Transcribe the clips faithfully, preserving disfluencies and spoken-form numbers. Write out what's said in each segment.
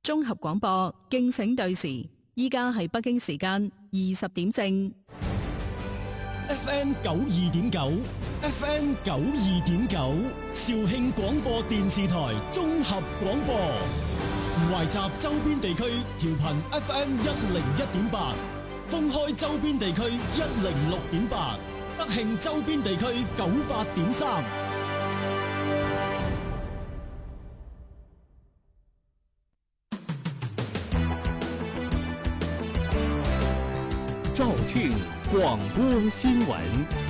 綜合廣播，敬請對時，依家係北京時間二十點正。 F M 九二點九，F M 九二點九，肇慶廣播電視台綜合廣播，懷集周邊地區調頻 F M 一零一點八，封開周邊地區一零六點八，德慶周邊地區九八點三。 肇慶廣播新聞。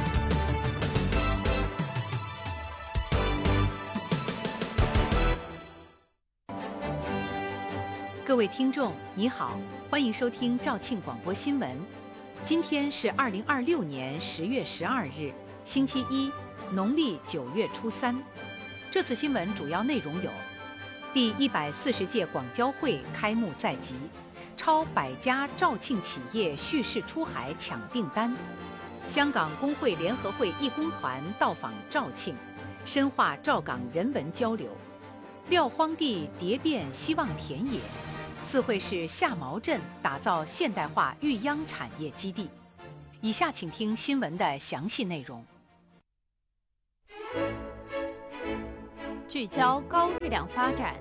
各位聽眾，你好，歡迎收聽肇慶廣播新聞。今天是二零二六年十月十二日，星期一，農曆九月初三。這次新聞主要內容有：第一百四十屆廣交會開幕在即。超百家肇慶企業蓄勢出海搶訂單，香港工會聯合會義工團到訪肇慶，深化肇港人文交流。廖荒地蝶變希望田野，四會市下毛鎮打造現代化育秧產業基地。以下請聽新聞的詳細內容。 聚焦高質量發展。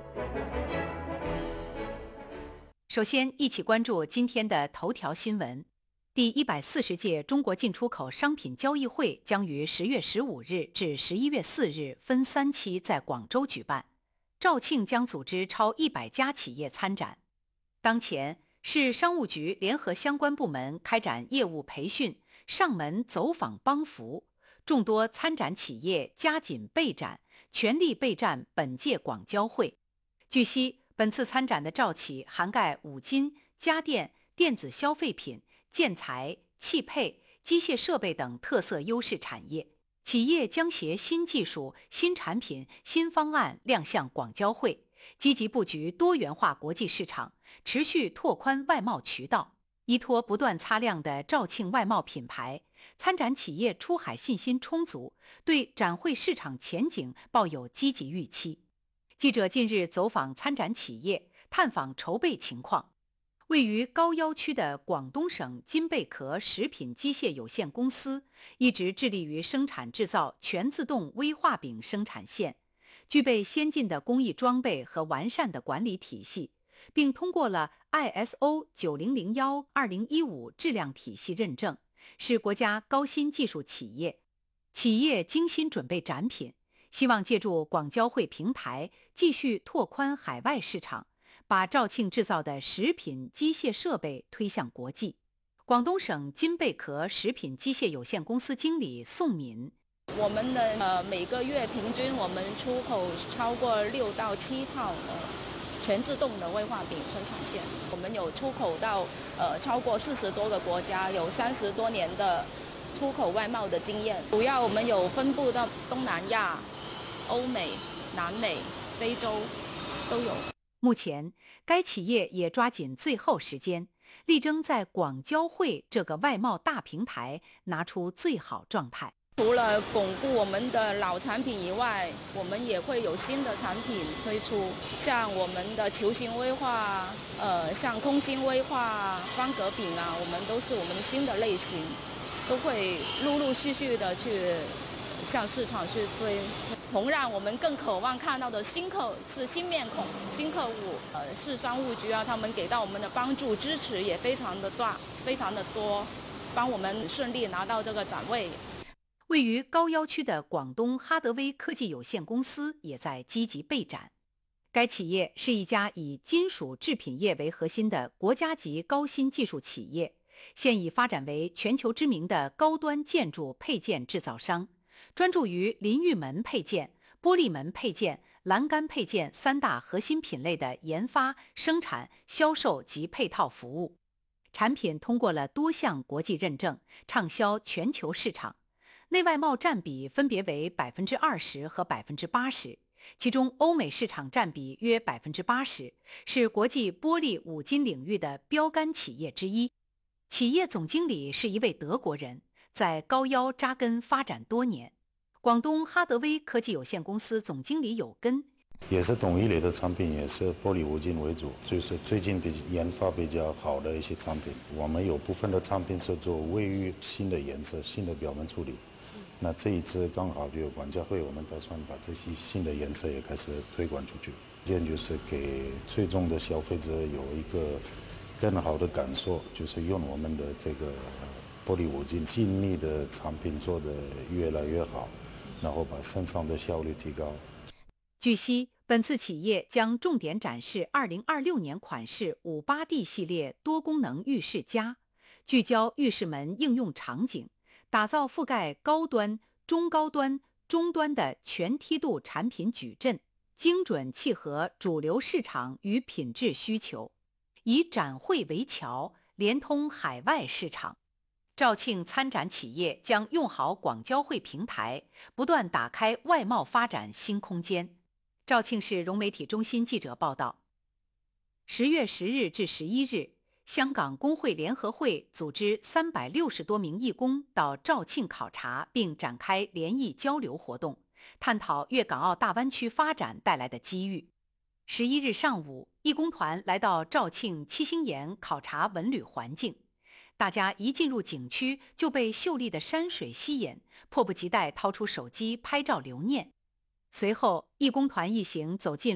首先，一起關注今天的頭條新聞。第一百四十屆中國進出口商品交易會將於十月十五日至十一月四日分三期在廣州舉辦，肇慶將組織超一百家企業參展。當前，市商務局聯合相關部門開展業務培訓，上門走訪幫扶，眾多參展企業加緊備戰，全力備戰本屆廣交會。據悉，本次參展的肇企涵蓋五金、家電、電子消費品、建材、汽配、機械設備等特色優勢產業，企業將攜新技術、新產品、新方案亮相廣交會，積極布局多元化國際市場，持續拓寬外貿渠道。依託不斷擦亮的肇慶外貿品牌，參展企業出海信心充足，對展會市場前景抱有積極預期。記者近日走訪參展企業，探訪籌備情況。位於高要區的廣東省金貝殼食品機械有限公司一直致力於生產製造全自動威化餅生產線，具備先進的工藝裝備和完善的管理體系，並通過了 I S O 九零零一 二零一五質量體系認證，是國家高新技術企業。企業精心準備展品，希望借助廣交會平台繼續拓寬海外市場，把肇慶製造的食品機械設備推向國際。廣東省金貝殼食品機械有限公司經理宋敏： 我們的呃每個月平均我們出口超過六到七套的全自動的威化餅生產線，我們有出口到呃超過四十多個國家，有三十多年的出口外貿的經驗，主要我們有分布到東南亞、歐美、南美、非洲都有。 目前，該企業也抓緊最後時間，力爭在廣交會這個外貿大平台拿出最好狀態。 除了鞏固我們的老產品以外，我們也會有新的產品推出，像我們的球形威化，呃，像空心威化、方格餅啊，我們都是我們新的類型，都會陸陸續續的去向市場去推。同讓我們更渴望看到的新客是新面孔、新客戶。呃，市商務局啊，他們給到我們的幫助支持也非常的大，非常的多，幫我們順利拿到這個展位。 位於高要區的廣東哈德威科技有限公司也在積極備展。該企業是一家以金屬製品業為核心的國家級高新技術企業，現已發展為全球知名的高端建築配件製造商，專注於淋浴門配件、玻璃門配件、欄杆配件三大核心品類的研發、生產、銷售及配套服務。產品通過了多項國際認證，暢銷全球市場。內外貿佔比分別為百分之二十和百分之八十，其中歐美市場佔比約百分之八十，是國際玻璃五金領域的標杆企業之一。企業總經理是一位德國人，在高要扎根發展多年。廣東哈德威科技有限公司總經理有根也是同一类的产品，也是玻璃五金为主，就是最近比研发比较好的一些产品。我们有部分的产品是做卫浴新的颜色、新的表面处理。那这一次刚好就有管家会，我们打算把这些新的颜色也开始推广出去。这样就是给最终的消费者有一个更好的感受，就是用我们的这个玻璃五金精密的产品做得越来越好，然后把生产的效率提高。 据悉，本次企业将重点展示二零二六年款式五八 D 系列多功能浴室家，聚焦浴室门应用场景，打造覆盖高端、中高端、中端的全梯度产品矩阵，精准契合主流市场与品质需求，以展会为桥，连通海外市场。肇庆参展企业将用好广交会平台，不断打开外贸发展新空间。肇庆市融媒体中心记者报道，十月十日至十一日，香港工会联合会组织三百六十多名义工到肇庆考察，并展开联谊交流活动，探讨粤港澳大湾区发展带来的机遇。十一日上午，义工团来到肇庆七星岩考察文旅环境，大家一进入景区就被秀丽的山水吸引，迫不及待掏出手机拍照留念。随后，义工团一行走进